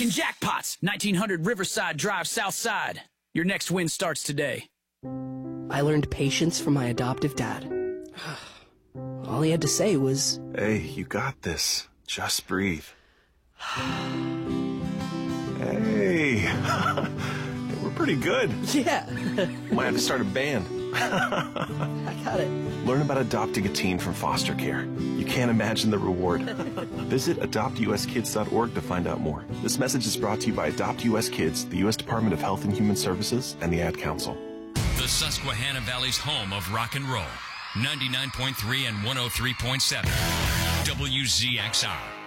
Winning jackpots. 1900 Riverside Drive, Southside. Your next win starts today. I learned patience from my adoptive dad. All he had to say was, "Hey, you got this. Just breathe." Hey, we're pretty good. yeah, Might have to start a band. I got it. Learn about adopting a teen from foster care. You can't imagine the reward. Visit adoptuskids.org to find out more. This message is brought to you by Adopt U.S. Kids, the U.S. Department of Health and Human Services, and the Ad Council. The Susquehanna Valley's home of rock and roll. 99.3 and 103.7. WZXR.